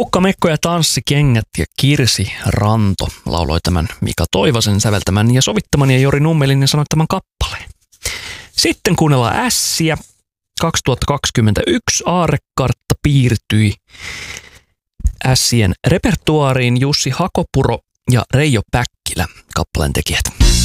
Kukkamekko ja tanssikengät ja Kirsi Ranto lauloi tämän Mika Toivasen säveltämän ja sovittaman ja Jori Nummelin sanoittaman kappaleen. Sitten kuunnellaan Ässiä. 2021 aarrekartta piirtyi Ässien repertuaariin Jussi Hakopuro ja Reijo Päkkilä, kappaleen tekijät.